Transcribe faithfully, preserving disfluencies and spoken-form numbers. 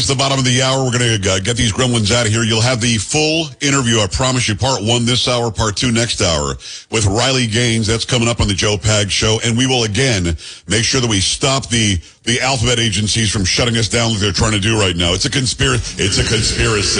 It's the bottom of the hour. We're going to uh, get these gremlins out of here. You'll have the full interview, I promise you, part one this hour, part two next hour, with Riley Gaines. That's coming up on the Joe Pags Show. And we will, again, make sure that we stop the, the alphabet agencies from shutting us down like they're trying to do right now. It's a conspiracy. It's a conspiracy.